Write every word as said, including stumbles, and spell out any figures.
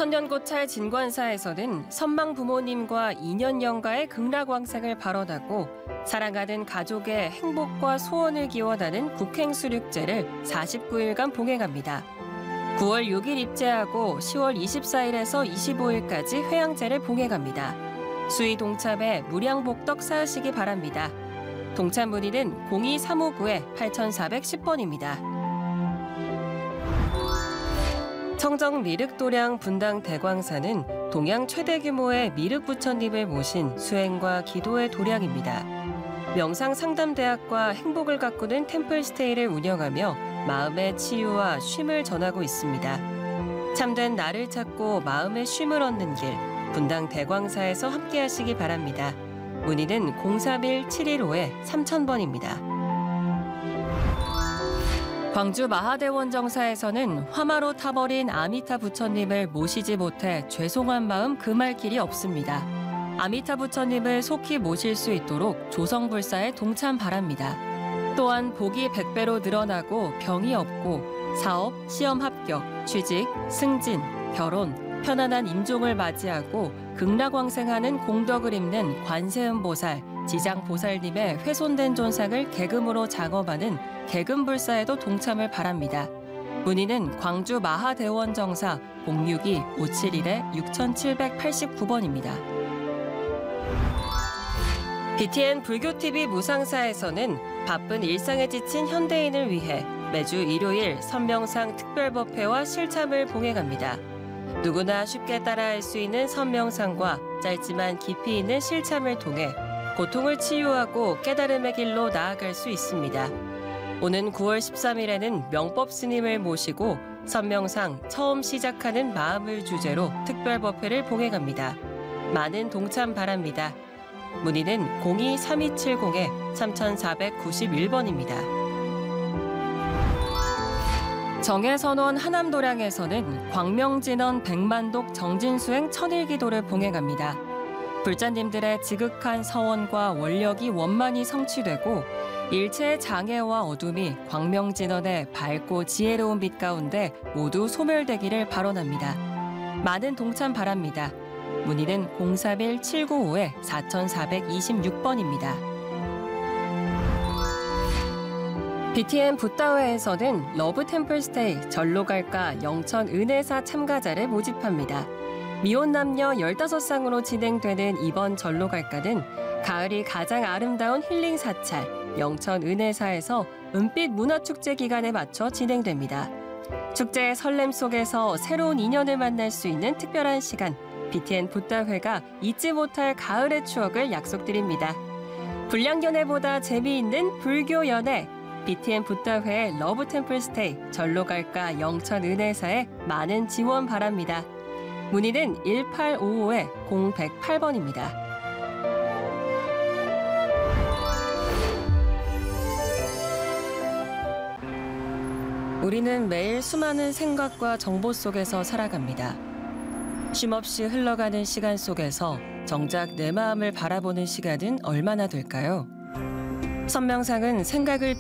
천년고찰 진관사에서는 선망 부모님과 인연영가의 극락왕생을 발언하고 사랑하는 가족의 행복과 소원을 기원하는 국행수륙제를 사십구 일간 봉행합니다. 구월 육일 입제하고 시월 이십사일에서 이십오일까지 회양제를 봉행합니다. 수의 동참에 무량복덕 쌓으시기 바랍니다. 동참 문의는 공이 삼오구 팔사십 번입니다. 청정 미륵도량 분당 대광사는 동양 최대 규모의 미륵부처님을 모신 수행과 기도의 도량입니다. 명상상담대학과 행복을 가꾸는 템플스테이를 운영하며 마음의 치유와 쉼을 전하고 있습니다. 참된 나를 찾고 마음의 쉼을 얻는 길, 분당 대광사에서 함께하시기 바랍니다. 문의는 공삼일 칠일오 삼천 번입니다. 광주 마하대원정사에서는 화마로 타버린 아미타 부처님을 모시지 못해 죄송한 마음 금할 길이 없습니다. 아미타 부처님을 속히 모실 수 있도록 조성불사에 동참 바랍니다. 또한 복이 백 배로 늘어나고 병이 없고 사업, 시험 합격, 취직, 승진, 결혼, 편안한 임종을 맞이하고 극락왕생하는 공덕을 입는 관세음보살, 지장보살님의 훼손된 존상을 개금으로 장엄하는 개금불사에도 동참을 바랍니다. 문의는 광주 마하대원정사 공육이 오칠일 육칠팔구 번입니다. 비티엔 불교티비 무상사에서는 바쁜 일상에 지친 현대인을 위해 매주 일요일 선명상 특별법회와 실참을 봉행합니다. 누구나 쉽게 따라할 수 있는 선명상과 짧지만 깊이 있는 실참을 통해 고통을 치유하고 깨달음의 길로 나아갈 수 있습니다. 오는 구월 십삼일에는 명법 스님을 모시고 선명상 처음 시작하는 마음을 주제로 특별법회를 봉행합니다. 많은 동참 바랍니다. 문의는 공이 삼이칠공 삼사구일 번입니다. 정해선원 하남도량에서는 광명진원 백만독 정진수행 천일기도를 봉행합니다. 불자님들의 지극한 서원과 원력이 원만히 성취되고 일체의 장애와 어둠이 광명진원의 밝고 지혜로운 빛 가운데 모두 소멸되기를 발언합니다. 많은 동참 바랍니다. 문의는 공삼일 칠구오 사사이육 번입니다. 비티엔 붓다회에서는 러브 템플스테이 절로 갈까 영천 은혜사 참가자를 모집합니다. 미혼 남녀 열다섯 쌍으로 진행되는 이번 절로 갈까는 가을이 가장 아름다운 힐링 사찰 영천 은혜사에서 은빛 문화축제 기간에 맞춰 진행됩니다. 축제의 설렘 속에서 새로운 인연을 만날 수 있는 특별한 시간, 비티엔 붓다회가 잊지 못할 가을의 추억을 약속드립니다. 불량연애보다 재미있는 불교 연애, 비티엔 붓다회의 러브 템플스테이 절로 갈까 영천 은혜사에 많은 지원 바랍니다. 문의는 일팔오오 공백팔 번입니다. 우리는 매일 수많은 생각과 정보 속에서 살아갑니다. 쉼없이 흘러가는 시간 속에서 정작 내 마음을 바라보는 시간은 얼마나 될까요? 선명상은 생각을